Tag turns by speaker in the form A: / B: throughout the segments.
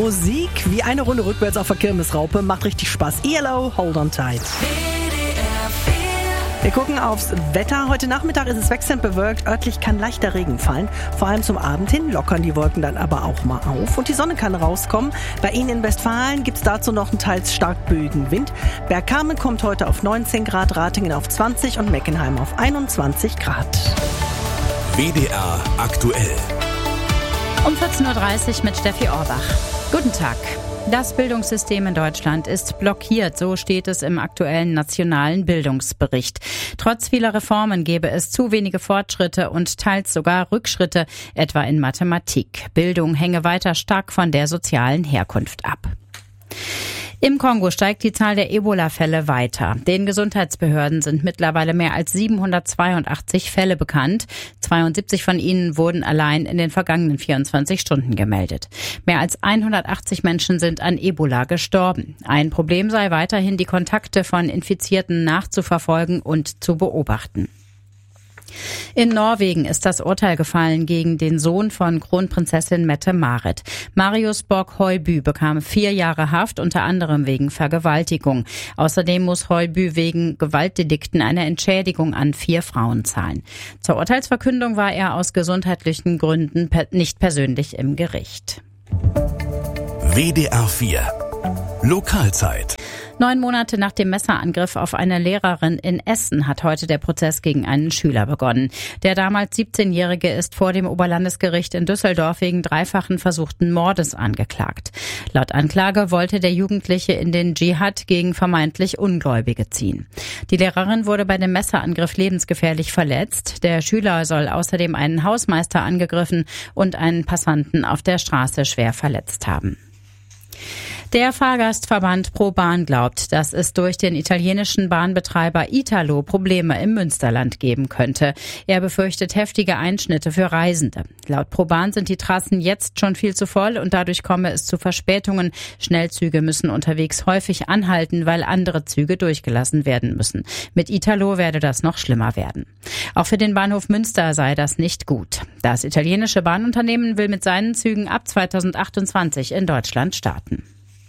A: Musik wie eine Runde rückwärts auf der Kirmesraupe. Macht richtig Spaß. ELO, Hold on Tight. Wir gucken aufs Wetter. Heute Nachmittag ist es wechselnd bewölkt. Örtlich kann leichter Regen fallen. Vor allem zum Abend hin lockern die Wolken dann aber auch mal auf. Und die Sonne kann rauskommen. Bei Ihnen in Westfalen gibt es dazu noch einen teils stark böigen Wind. Bergkamen kommt heute auf 19 Grad, Ratingen auf 20 und Meckenheim auf 21 Grad.
B: WDR aktuell.
C: Um 14.30 Uhr mit Steffi Orbach. Guten Tag. Das Bildungssystem in Deutschland ist blockiert, so steht es im aktuellen nationalen Bildungsbericht. Trotz vieler Reformen gäbe es zu wenige Fortschritte und teils sogar Rückschritte, etwa in Mathematik. Bildung hänge weiter stark von der sozialen Herkunft ab. Im Kongo steigt die Zahl der Ebola-Fälle weiter. Den Gesundheitsbehörden sind mittlerweile mehr als 782 Fälle bekannt. 72 von ihnen wurden allein in den vergangenen 24 Stunden gemeldet. Mehr als 180 Menschen sind an Ebola gestorben. Ein Problem sei weiterhin, die Kontakte von Infizierten nachzuverfolgen und zu beobachten. In Norwegen ist das Urteil gefallen gegen den Sohn von Kronprinzessin Mette-Marit. Marius Borg-Høiby bekam 4 Jahre Haft, unter anderem wegen Vergewaltigung. Außerdem muss Høiby wegen Gewaltdelikten eine Entschädigung an 4 Frauen zahlen. Zur Urteilsverkündung war er aus gesundheitlichen Gründen nicht persönlich im Gericht.
B: WDR 4 Lokalzeit.
C: 9 Monate nach dem Messerangriff auf eine Lehrerin in Essen hat heute der Prozess gegen einen Schüler begonnen. Der damals 17-Jährige ist vor dem Oberlandesgericht in Düsseldorf wegen 3-fachen versuchten Mordes angeklagt. Laut Anklage wollte der Jugendliche in den Dschihad gegen vermeintlich Ungläubige ziehen. Die Lehrerin wurde bei dem Messerangriff lebensgefährlich verletzt. Der Schüler soll außerdem einen Hausmeister angegriffen und einen Passanten auf der Straße schwer verletzt haben. Der Fahrgastverband ProBahn glaubt, dass es durch den italienischen Bahnbetreiber Italo Probleme im Münsterland geben könnte. Er befürchtet heftige Einschnitte für Reisende. Laut ProBahn sind die Trassen jetzt schon viel zu voll und dadurch komme es zu Verspätungen. Schnellzüge müssen unterwegs häufig anhalten, weil andere Züge durchgelassen werden müssen. Mit Italo werde das noch schlimmer werden. Auch für den Bahnhof Münster sei das nicht gut. Das italienische Bahnunternehmen will mit seinen Zügen ab 2028 in Deutschland starten.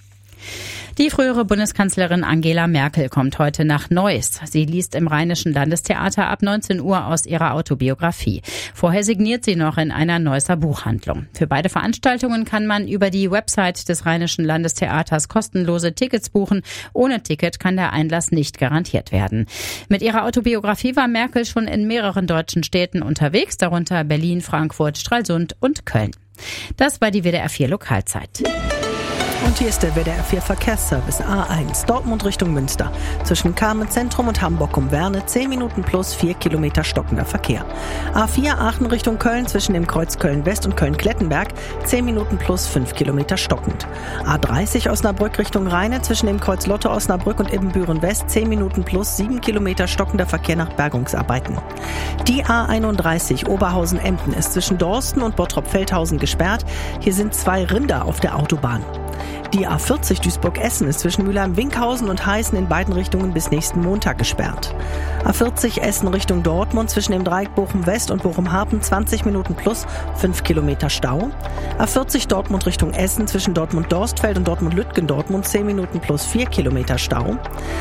C: Die frühere Bundeskanzlerin Angela Merkel kommt heute nach Neuss. Sie liest im Rheinischen Landestheater ab 19 Uhr aus ihrer Autobiografie. Vorher signiert sie noch in einer Neusser Buchhandlung. Für beide Veranstaltungen kann man über die Website des Rheinischen Landestheaters kostenlose Tickets buchen. Ohne Ticket kann der Einlass nicht garantiert werden. Mit ihrer Autobiografie war Merkel schon in mehreren deutschen Städten unterwegs, darunter Berlin, Frankfurt, Stralsund und Köln. Das war die WDR 4 Lokalzeit.
A: Und hier ist der WDR 4 Verkehrsservice A1, Dortmund Richtung Münster. Zwischen Kamen Zentrum und Hamburg um Werne 10 Minuten plus 4 Kilometer stockender Verkehr. A4 Aachen Richtung Köln zwischen dem Kreuz Köln-West und Köln-Klettenberg 10 Minuten plus 5 Kilometer stockend. A30 Osnabrück Richtung Rheine zwischen dem Kreuz Lotte Osnabrück und Ibbenbüren-West 10 Minuten plus 7 Kilometer stockender Verkehr nach Bergungsarbeiten. Die A31 Oberhausen-Emden ist zwischen Dorsten und Bottrop-Feldhausen gesperrt. Hier sind 2 Rinder auf der Autobahn. Die A40 Duisburg-Essen ist zwischen Mülheim-Winkhausen und Heißen in beiden Richtungen bis nächsten Montag gesperrt. A40 Essen Richtung Dortmund zwischen dem Dreieck Bochum-West und Bochum-Hafen 20 Minuten plus 5 Kilometer Stau. A40 Dortmund Richtung Essen zwischen Dortmund-Dorstfeld und Dortmund-Lütgendortmund 10 Minuten plus 4 Kilometer Stau.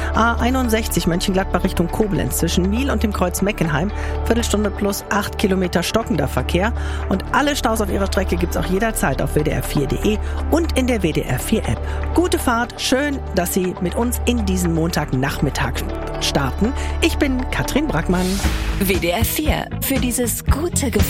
A: A61 Mönchengladbach Richtung Koblenz zwischen Miel und dem Kreuz Meckenheim Viertelstunde plus 8 Kilometer stockender Verkehr. Und alle Staus auf ihrer Strecke gibt's auch jederzeit auf wdr4.de und in der WDR 4 App. Gute Fahrt, schön, dass Sie mit uns in diesen Montagnachmittag starten. Ich bin Katrin Brackmann.
D: WDR 4 für dieses gute Gefühl.